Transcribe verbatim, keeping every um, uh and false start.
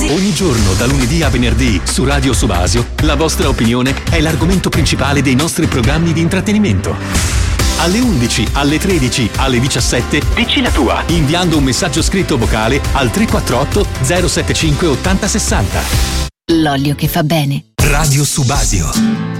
Ogni giorno, da lunedì a venerdì, su Radio Subasio, la vostra opinione è l'argomento principale dei nostri programmi di intrattenimento. Alle undici, alle tredici, alle diciassette, dici la tua, inviando un messaggio scritto vocale al tre quattro otto zero sette cinque ottanta sessanta. L'olio che fa bene. Radio Subasio.